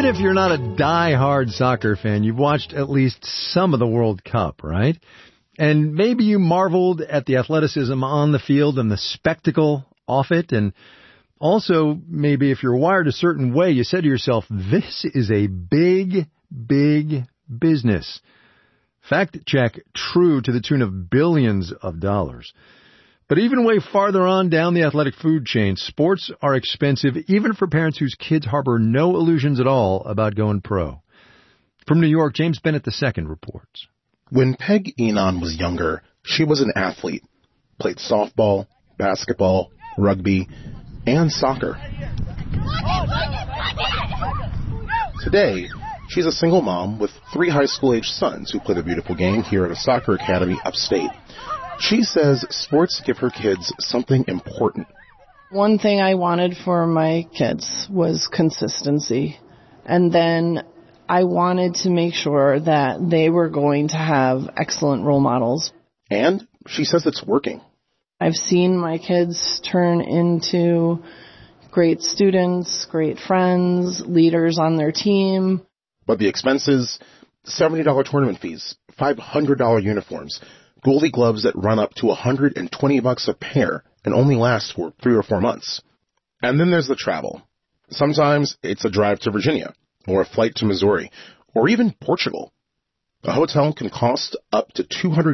Even if you're not a die-hard soccer fan, you've watched at least some of the World Cup, right? And maybe you marveled at the athleticism on the field and the spectacle off it. And also, maybe if you're wired a certain way, you said to yourself, this is a big, big business. Fact check, true to the tune of billions of dollars. But even way farther on down the athletic food chain, sports are expensive even for parents whose kids harbor no illusions at all about going pro. From New York, James Bennett II reports. When Peg Enon was younger, she was an athlete. Played softball, basketball, rugby, and soccer. Today, she's a single mom with 3 high school-age sons who play the beautiful game here at a soccer academy upstate. She says sports give her kids something important. One thing I wanted for my kids was consistency. And then I wanted to make sure that they were going to have excellent role models. And she says it's working. I've seen my kids turn into great students, great friends, leaders on their team. But the expenses, $70 tournament fees, $500 uniforms, goalie gloves that run up to $120 a pair and only last for 3 or 4 months. And then there's the travel. Sometimes it's a drive to Virginia, or a flight to Missouri, or even Portugal. A hotel can cost up to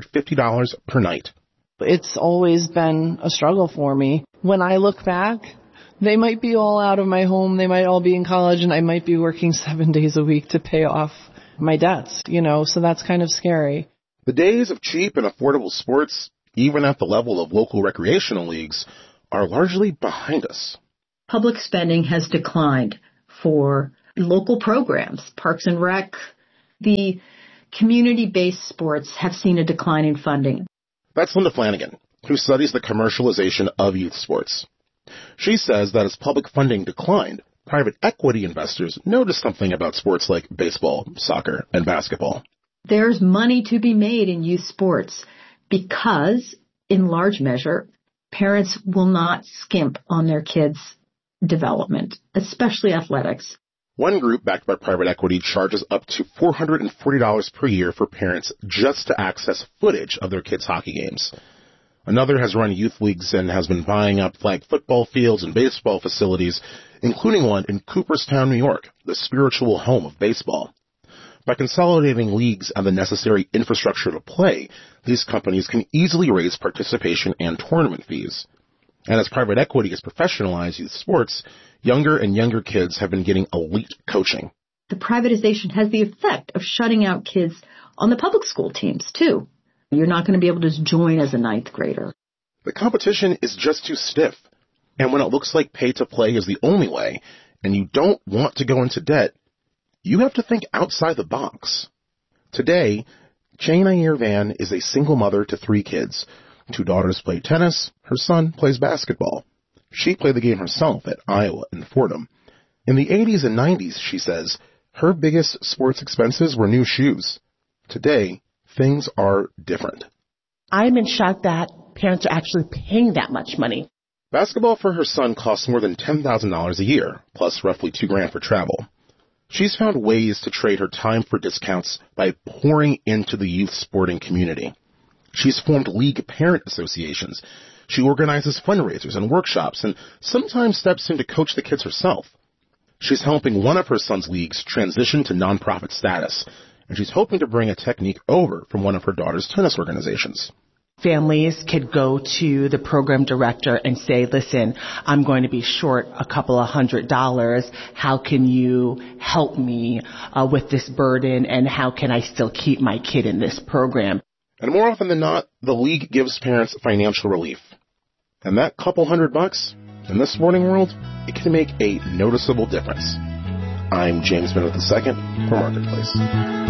$250 per night. It's always been a struggle for me. When I look back, they might be all out of my home, they might all be in college, and I might be working 7 days a week to pay off my debts, so that's kind of scary. The days of cheap and affordable sports, even at the level of local recreational leagues, are largely behind us. Public spending has declined for local programs, Parks and Rec. The community-based sports have seen a decline in funding. That's Linda Flanagan, who studies the commercialization of youth sports. She says that as public funding declined, private equity investors noticed something about sports like baseball, soccer, and basketball. There's money to be made in youth sports because, in large measure, parents will not skimp on their kids' development, especially athletics. One group backed by private equity charges up to $440 per year for parents just to access footage of their kids' hockey games. Another has run youth leagues and has been buying up flag football fields and baseball facilities, including one in Cooperstown, New York, the spiritual home of baseball. By consolidating leagues and the necessary infrastructure to play, these companies can easily raise participation and tournament fees. And as private equity has professionalized youth sports, younger and younger kids have been getting elite coaching. The privatization has the effect of shutting out kids on the public school teams, too. You're not going to be able to join as a 9th grader. The competition is just too stiff. And when it looks like pay to play is the only way, and you don't want to go into debt, you have to think outside the box. Today, Jane Ayer Van is a single mother to 3 kids. 2 daughters play tennis. Her son plays basketball. She played the game herself at Iowa and Fordham. In the 80s and 90s, she says, her biggest sports expenses were new shoes. Today, things are different. I'm in shock that parents are actually paying that much money. Basketball for her son costs more than $10,000 a year, plus roughly $2,000 for travel. She's found ways to trade her time for discounts by pouring into the youth sporting community. She's formed league parent associations. She organizes fundraisers and workshops and sometimes steps in to coach the kids herself. She's helping one of her son's leagues transition to nonprofit status, and she's hoping to bring a technique over from one of her daughter's tennis organizations. Families could go to the program director and say, listen, I'm going to be short a couple of $100. How can you help me with this burden, and how can I still keep my kid in this program? And more often than not, the league gives parents financial relief. And that couple $100 in this sporting world, it can make a noticeable difference. I'm James Bennett II for Marketplace.